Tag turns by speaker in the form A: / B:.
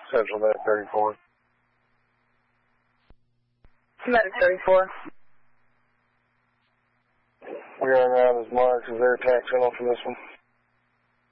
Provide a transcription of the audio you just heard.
A: Central Med 34.
B: Medic 34.
A: We are on as marked. Is there a tax channel for this one?